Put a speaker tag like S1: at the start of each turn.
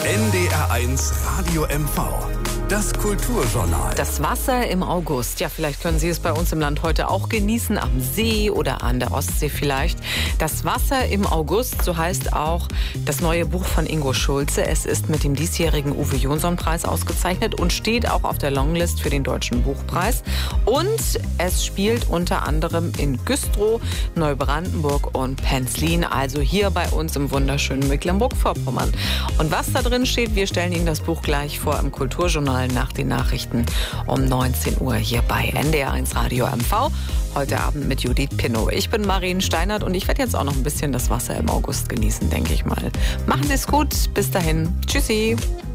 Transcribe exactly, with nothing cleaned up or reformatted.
S1: N D R eins Radio M V. Das Kulturjournal.
S2: Das Wasser im August. Ja, vielleicht können Sie es bei uns im Land heute auch genießen, am See oder an der Ostsee vielleicht. Das Wasser im August, so heißt auch das neue Buch von Ingo Schulze. Es ist mit dem diesjährigen Uwe Jonsson-Preis ausgezeichnet und steht auch auf der Longlist für den Deutschen Buchpreis. Und es spielt unter anderem in Güstrow, Neubrandenburg und Penzlin, also hier bei uns im wunderschönen Mecklenburg-Vorpommern. Und was da drin steht, wir stellen Ihnen das Buch gleich vor im Kulturjournal nach den Nachrichten um neunzehn Uhr hier bei N D R eins Radio M V. Heute Abend mit Judith Pinnow. Ich bin Marien Steinert und ich werde jetzt auch noch ein bisschen das Wasser im August genießen, denke ich mal. Machen Sie es gut. Bis dahin. Tschüssi.